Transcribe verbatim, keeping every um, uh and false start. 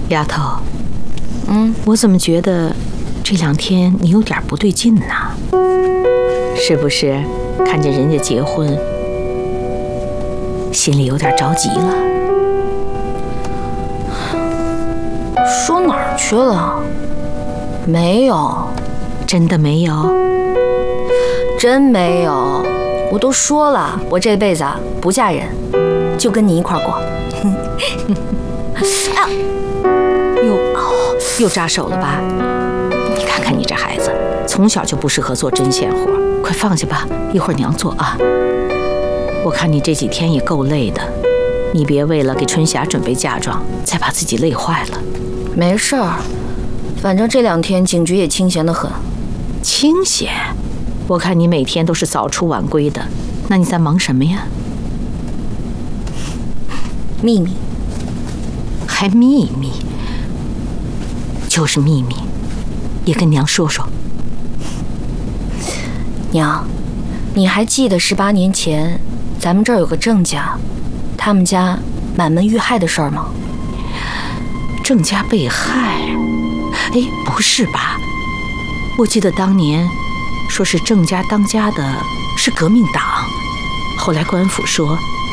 丫头， 嗯， 我怎么觉得这两天你有点不对劲呢？是不是看见人家结婚，心里有点着急了？ 说哪儿去了？没有， 真的没有？ 真没有。我都说了，我这辈子啊不嫁人，就跟你一块过。 啊！又又扎手了吧？你看看你这孩子，从小就不适合做针线活，快放下吧，一会儿娘做啊。我看你这几天也够累的，你别为了给春霞准备嫁妆，再把自己累坏了。 没事儿，反正这两天警局也清闲得很。 清闲？我看你每天都是早出晚归的，那你在忙什么呀？ 秘密。 还秘密？就是秘密，也跟娘说说。 娘，你还记得十八年前咱们这儿有个郑家，他们家满门遇害的事儿吗？ 郑家被害？哎，不是吧？我记得当年说是郑家当家的是革命党，后来官府说